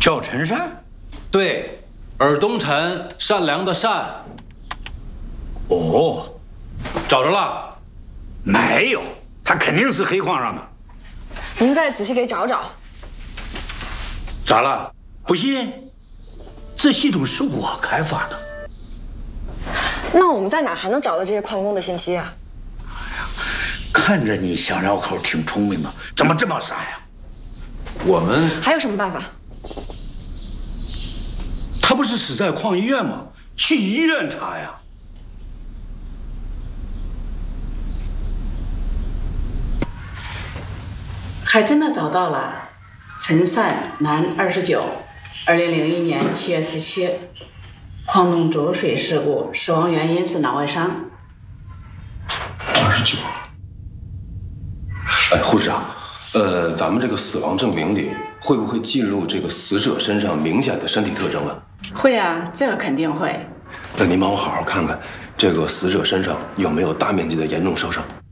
叫陈善？ 对，尔东陈，善良的善。 哦， 找着了？ 没有，他肯定是黑矿上的。 您再仔细给找找。 咋了？不信？这系统是我开发的。 那我们在哪还能找到这些矿工的信息啊？ 看着你想绕口，挺聪明的，怎么这么傻呀？ 我们还有什么办法？ 他不是死在矿医院吗？去医院查呀。 还真的找到了，陈善，男，29，2001年7月17日，矿洞浊水事故，死亡原因是脑外伤。 29。哎，护士长，咱们这个死亡证明里会不会记录这个死者身上明显的身体特征啊？ 会啊，这个肯定会。 那您帮我好好看看，这个死者身上有没有大面积的严重烧伤？